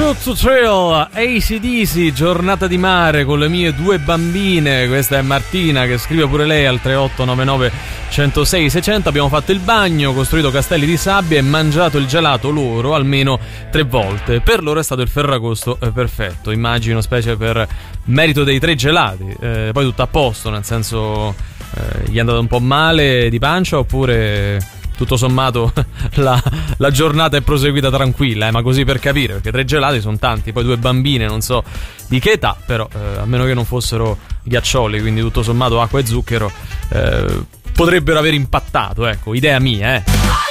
Shoot to Thrill, AC/DC, giornata di mare con le mie due bambine. Questa è Martina che scrive pure lei al 3899 106 600. Abbiamo fatto il bagno, costruito castelli di sabbia e mangiato il gelato loro almeno 3 volte. Per loro è stato il Ferragosto perfetto, immagino, specie per merito dei 3 gelati. Poi tutto a posto, nel senso, gli è andato un po' male di pancia oppure tutto sommato la giornata è proseguita tranquilla, ma così per capire, perché 3 gelati sono tanti, poi 2 bambine, non so di che età, però a meno che non fossero ghiaccioli, quindi tutto sommato acqua e zucchero, potrebbero aver impattato, ecco, idea mia,